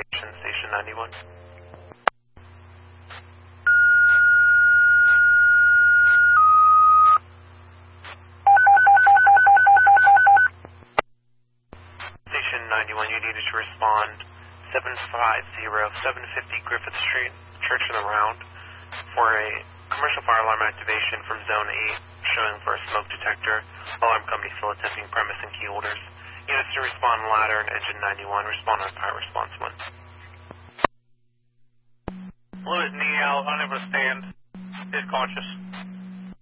Station 91. Station 91, you needed to respond 750 Griffith Street, Church in the Round, for a commercial fire alarm activation from Zone 8, showing for a smoke detector. Alarm company still attempting premise and key holders. Units to respond ladder and engine 91, respond on power response 1. Fluid knee out, unable to stand, is conscious.